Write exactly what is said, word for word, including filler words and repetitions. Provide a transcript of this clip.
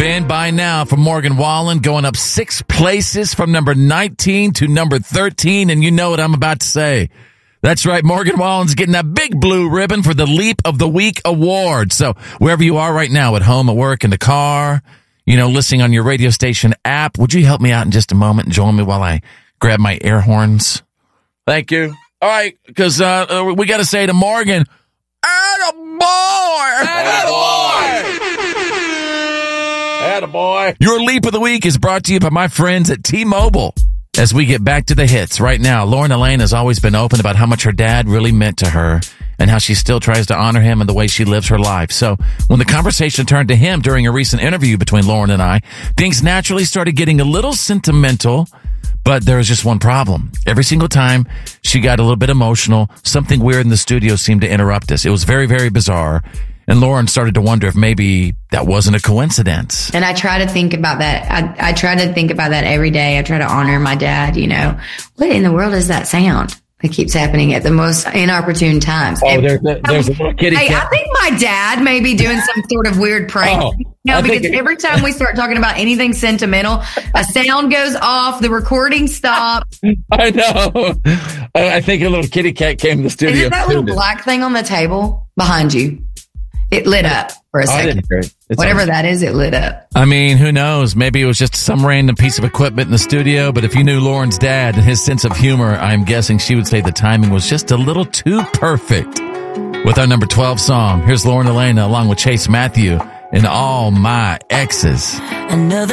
been by now for Morgan Wallen, going up six places from number nineteen to number thirteen, and you know what I'm about to say. That's right, Morgan Wallen's getting that big blue ribbon for the Leap of the Week award. So wherever you are right now, at home, at work, in the car, you know, listening on your radio station app, would you help me out in just a moment and join me while I grab my air horns? Thank you. All right, because uh, we got to say to Morgan, attaboy! Attaboy! Attaboy! Your Leap of the Week is brought to you by my friends at T-Mobile. As we get back to the hits right now, Lauren Elaine has always been open about how much her dad really meant to her and how she still tries to honor him in the way she lives her life. So when the conversation turned to him during a recent interview between Lauren and I, things naturally started getting a little sentimental, but there was just one problem. Every single time she got a little bit emotional, something weird in the studio seemed to interrupt us. It was very, very bizarre. And Lauren started to wonder if maybe that wasn't a coincidence. And I try to think about that. I, I try to think about that every day. I try to honor my dad, you know. What in the world is that sound that keeps happening at the most inopportune times? Oh, there's a, there's a little kitty hey, cat. I think my dad may be doing some sort of weird prank. Oh, no, I because think it- every time we start talking about anything sentimental, a sound goes off, the recording stops. I know. I think a little kitty cat came to the studio. Is it that little black thing on the table behind you? It lit up for a Oh, I second. didn't hear it. It's Whatever all right. that is, it lit up. I mean, who knows? Maybe it was just some random piece of equipment in the studio, but if you knew Lauren's dad and his sense of humor, I'm guessing she would say the timing was just a little too perfect. With our number twelve song, here's Lauren Elena along with Chase Matthew and All My Exes. Another